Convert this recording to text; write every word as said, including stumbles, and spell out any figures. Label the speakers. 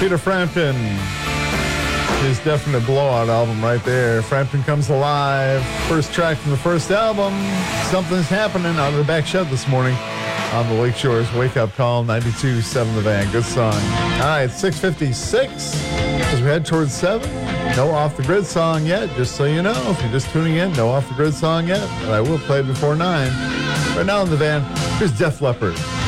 Speaker 1: Peter Frampton. His definite blowout album right there. Frampton Comes Alive. First track from the first album. Something's happening out of the back shed this morning on the Lakeshore's Wake Up Call, ninety-two point seven The Van. Good song. All right, six fifty-six as we head towards seven. No Off the Grid song yet, just so you know. If you're just tuning in, no Off the Grid song yet. But I will play it before nine. Right now in the van, here's Def Leppard.